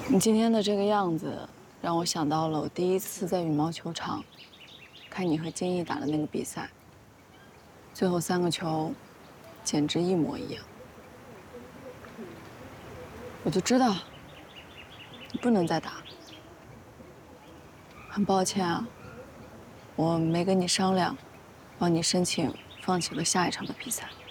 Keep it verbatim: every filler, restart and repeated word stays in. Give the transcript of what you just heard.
你今天的这个样子，让我想到了我第一次在羽毛球场看你和金毅打的那个比赛，最后三个球简直一模一样。我就知道你不能再打了。很抱歉啊，我没跟你商量，帮你申请放弃了下一场的比赛。